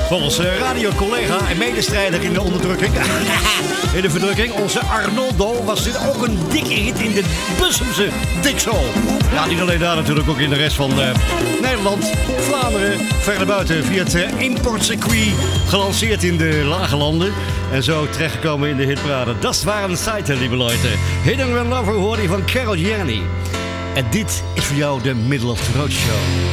Volgens radiocollega en medestrijder in de onderdrukking, in de verdrukking, onze Arnoldo, was dit ook een dikke hit in de Bussumse Dixel. Ja, niet alleen daar natuurlijk, ook in de rest van Nederland, Vlaanderen, verder buiten via het importcircuit, gelanceerd in de lage landen. En zo terechtgekomen in de hitparade. Dat waren Zeiten, lieve Leute. Hidden Run Lover hoorde je van Carol Gianni. En dit is voor jou de Middle of the Road Show.